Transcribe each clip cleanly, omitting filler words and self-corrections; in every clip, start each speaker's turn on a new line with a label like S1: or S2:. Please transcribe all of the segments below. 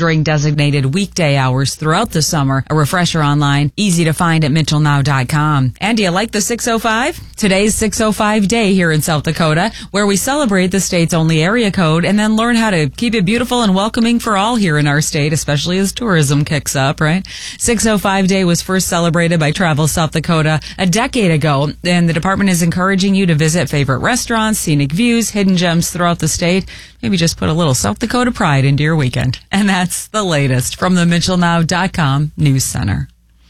S1: during designated weekday hours throughout the summer. A refresher online, easy to find at mitchellnow.com. And do you like the 605? Today's 605 day here in South Dakota, where we celebrate the state's only area code and then learn how to keep it beautiful and welcoming for all here in our state, especially as tourism kicks up, right? 605 day was first celebrated by Travel South Dakota a decade ago, and the department is encouraging you to visit favorite restaurants, scenic views, hidden gems throughout the state. Maybe just put a little South Dakota pride into your weekend. And that's the latest from the MitchellNow.com News Center.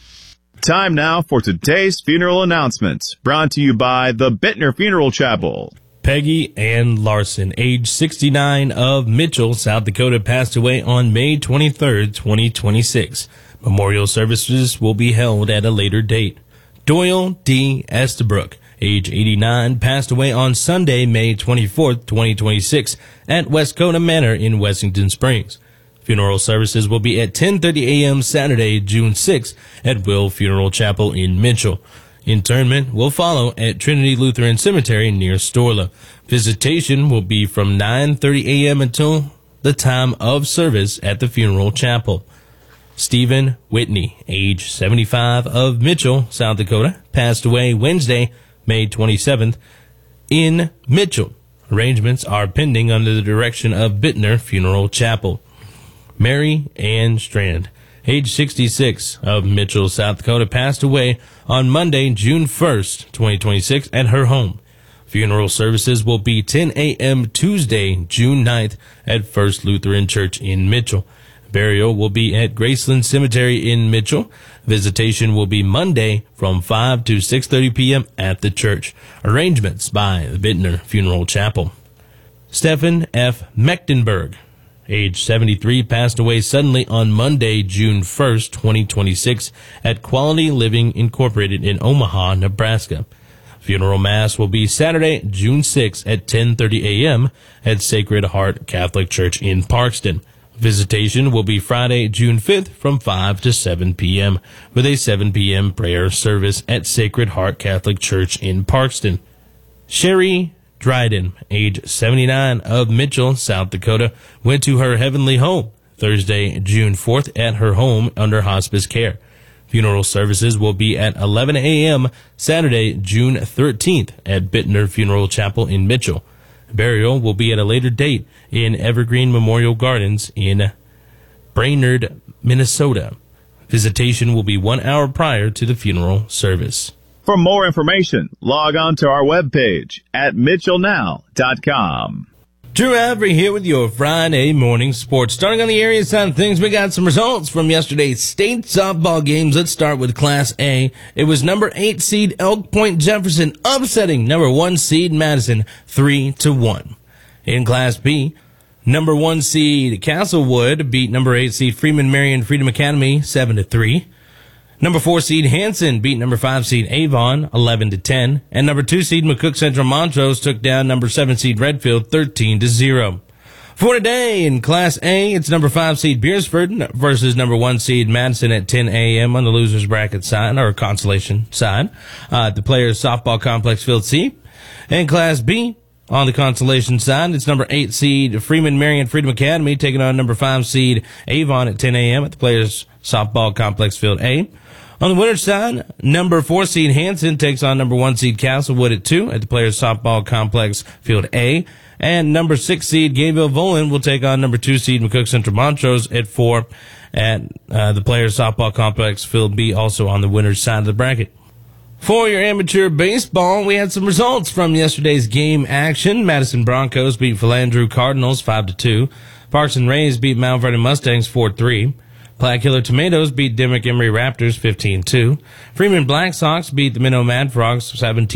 S2: Time now for today's funeral announcements, brought to you by the Bittner Funeral Chapel.
S3: Peggy Ann Larson, age 69, of Mitchell, South Dakota, passed away on May 23rd, 2026. Memorial services will be held at a later date. Doyle D. Estabrook, age 89, passed away on Sunday, May 24th, 2026, at Westcoda Manor in Wessington Springs. Funeral services will be at 10:30 a.m. Saturday, June 6th, at Will Funeral Chapel in Mitchell. Interment will follow at Trinity Lutheran Cemetery near Storla. Visitation will be from 9:30 a.m. until the time of service at the funeral chapel. Stephen Whitney, age 75, of Mitchell, South Dakota, passed away Wednesday, May 27th, in Mitchell. Arrangements are pending under the direction of Bittner Funeral Chapel. Mary Ann Strand, age 66, of Mitchell, South Dakota, passed away on Monday, June 1st, 2026, at her home. Funeral services will be 10 a.m. Tuesday, June 9th, at First Lutheran Church in Mitchell. Burial will be at Graceland Cemetery in Mitchell. Visitation will be Monday from 5 to 6:30 p.m. at the church. Arrangements by the Bittner Funeral Chapel. Stephen F. Mechtenberg, age 73, passed away suddenly on Monday, June 1st, 2026, at Quality Living Incorporated in Omaha, Nebraska. Funeral Mass will be Saturday, June 6th at 10:30 a.m. at Sacred Heart Catholic Church in Parkston. Visitation will be Friday, June 5th from 5 to 7 p.m. with a 7 p.m. prayer service at Sacred Heart Catholic Church in Parkston. Sherry Dryden, age 79, of Mitchell, South Dakota, went to her heavenly home Thursday, June 4th at her home under hospice care. Funeral services will be at 11 a.m. Saturday, June 13th at Bittner Funeral Chapel in Mitchell. Burial will be at a later date in Evergreen Memorial Gardens in Brainerd, Minnesota. Visitation will be 1 hour prior to the funeral service.
S2: For more information, log on to our webpage at mitchellnow.com.
S3: Drew Avery here with your Friday morning sports. Starting on the area side of things, we got some results from yesterday's state softball games. Let's start with Class A. It was number 8 seed Elk Point Jefferson upsetting number 1 seed Madison 3-1. In Class B, number 1 seed Castlewood beat number 8 seed Freeman Marion Freedom Academy 7-3. Number 4 seed Hanson beat number 5 seed Avon 11-10, and number 2 seed McCook Central Montrose took down number 7 seed Redfield 13-0. For today in Class A, it's number 5 seed Beersford versus number 1 seed Madison at 10 a.m. on the losers bracket side, or consolation side, at the Players Softball Complex Field C. In Class B, on the consolation side, it's number 8 seed Freeman Marion Freedom Academy taking on number 5 seed Avon at 10 a.m. at the Players Softball Complex Field A. On the winner's side, number 4 seed Hanson takes on number 1 seed Castlewood at 2 at the Players Softball Complex Field A. And number 6 seed Gayville Volin will take on number 2 seed McCook Central Montrose at 4 at the Players Softball Complex Field B, also on the winner's side of the bracket. For your amateur baseball, we had some results from yesterday's game action. Madison Broncos beat Philandrew Cardinals 5-2. Parkson Rays beat Mount Vernon Mustangs 4-3. Platte Killer Tomatoes beat Dimmock Emery Raptors 15-2. Freeman Black Sox beat the Minnow Mad Frogs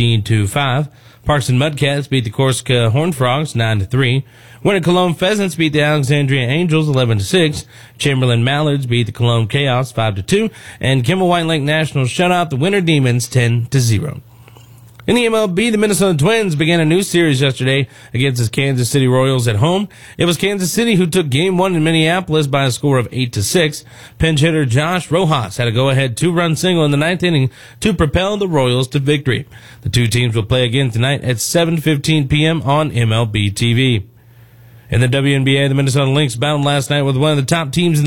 S3: 17-5. Parkson Mudcats beat the Corsica Horned Frogs 9-3. Winter Cologne Pheasants beat the Alexandria Angels 11-6. Chamberlain Mallards beat the Cologne Chaos 5-2. And Kimball White Lake Nationals shut out the Winter Demons 10-0. In the MLB, the Minnesota Twins began a new series yesterday against the Kansas City Royals at home. It was Kansas City who took Game 1 in Minneapolis by a score of 8-6. Pinch hitter Josh Rojas had a go-ahead 2-run single in the ninth inning to propel the Royals to victory. The two teams will play again tonight at 7:15 p.m. on MLB TV. In the WNBA, the Minnesota Lynx battled last night with one of the top teams in